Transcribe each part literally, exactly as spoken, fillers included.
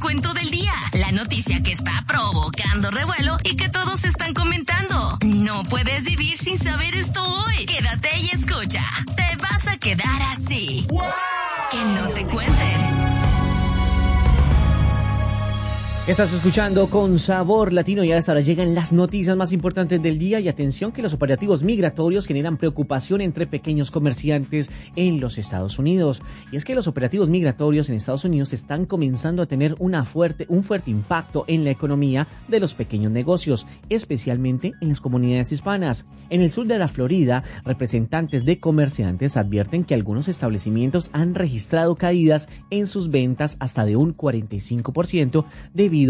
cuento del día, la noticia que está provocando revuelo y que todos están comentando. No puedes vivir sin saber esto hoy. Quédate y escucha. Te vas a quedar así. ¡Wow! Que no te cuenten. Estás escuchando Con Sabor Latino y a esta hora llegan las noticias más importantes del día y atención que los operativos migratorios generan preocupación entre pequeños comerciantes en los Estados Unidos. Y es que los operativos migratorios en Estados Unidos están comenzando a tener una fuerte, un fuerte impacto en la economía de los pequeños negocios, especialmente en las comunidades hispanas. En el sur de la Florida, representantes de comerciantes advierten que algunos establecimientos han registrado caídas en sus ventas hasta de un cuarenta y cinco por ciento debido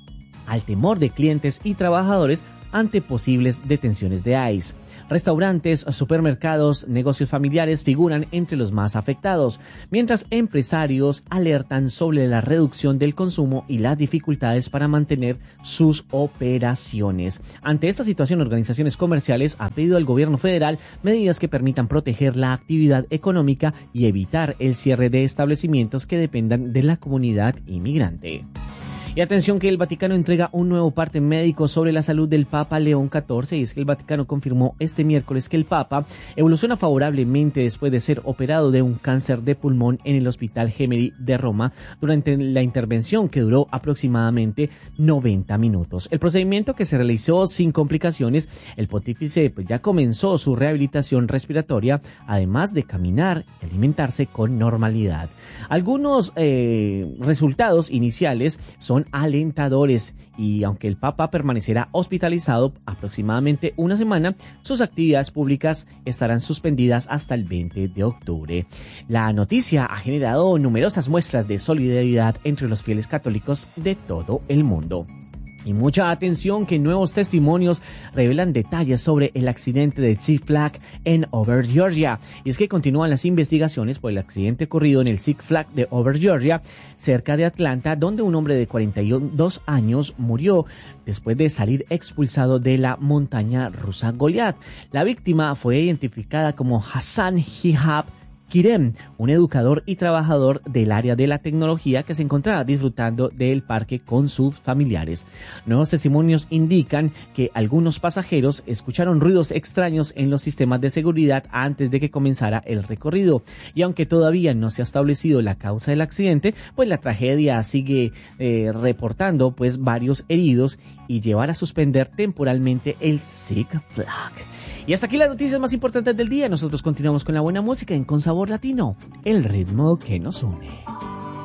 al temor de clientes y trabajadores ante posibles detenciones de ICE. Restaurantes, supermercados, negocios familiares figuran entre los más afectados, mientras empresarios alertan sobre la reducción del consumo y las dificultades para mantener sus operaciones. Ante esta situación, organizaciones comerciales han pedido al gobierno federal medidas que permitan proteger la actividad económica y evitar el cierre de establecimientos que dependan de la comunidad inmigrante. Y atención que el Vaticano entrega un nuevo parte médico sobre la salud del Papa León catorce, y es que el Vaticano confirmó este miércoles que el Papa evoluciona favorablemente después de ser operado de un cáncer de pulmón en el Hospital Gemelli de Roma durante la intervención que duró aproximadamente noventa minutos. El procedimiento, que se realizó sin complicaciones, el pontífice pues, ya comenzó su rehabilitación respiratoria, además de caminar y alimentarse con normalidad. Algunos eh, resultados iniciales son alentadores y aunque el Papa permanecerá hospitalizado aproximadamente una semana, sus actividades públicas estarán suspendidas hasta el veinte de octubre. La noticia ha generado numerosas muestras de solidaridad entre los fieles católicos de todo el mundo. Y mucha atención que nuevos testimonios revelan detalles sobre el accidente de Six Flags en Over, Georgia. Y es que continúan las investigaciones por el accidente ocurrido en el Six Flags de Over, Georgia, cerca de Atlanta, donde un hombre de cuarenta y dos años murió después de salir expulsado de la montaña rusa Goliath. La víctima fue identificada como Hassan Hihab Kirem, un educador y trabajador del área de la tecnología que se encontraba disfrutando del parque con sus familiares. Nuevos testimonios indican que algunos pasajeros escucharon ruidos extraños en los sistemas de seguridad antes de que comenzara el recorrido. Y aunque todavía no se ha establecido la causa del accidente, pues la tragedia sigue eh, reportando pues varios heridos y llevar a suspender temporalmente el Six Flags. Y hasta aquí las noticias más importantes del día. Nosotros continuamos con la buena música en Con Sabor Latino, el ritmo que nos une.